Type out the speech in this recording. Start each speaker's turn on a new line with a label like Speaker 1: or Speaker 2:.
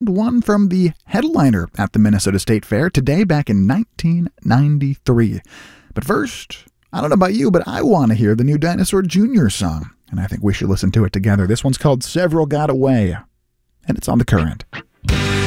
Speaker 1: and one from the headliner at the Minnesota State Fair today back in 1993. But first, I don't know about you, but I want to hear the new Dinosaur Jr. song, and I think we should listen to it together. This one's called Several Got Away, and it's on The Current.